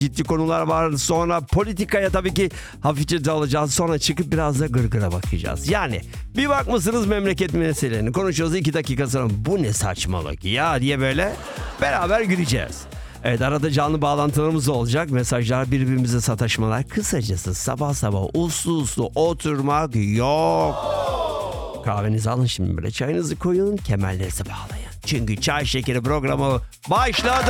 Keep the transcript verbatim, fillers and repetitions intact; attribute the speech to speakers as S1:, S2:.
S1: ciddi konular var. Sonra politikaya tabii ki hafifçe dalacağız. Sonra çıkıp biraz da gırgıra bakacağız. Yani bir bakmışsınız memleket meselelerini konuşuyoruz. iki dakika sonra bu ne saçmalık ya diye böyle beraber güleceğiz. Evet, arada canlı bağlantılarımız olacak. Mesajlar, birbirimize sataşmalar. Kısacası sabah sabah uslu uslu oturmak yok. Kahvenizi alın şimdi böyle. Çayınızı koyun, kemerlerinizi bağlayın. Çünkü çay şekeri programı başladı.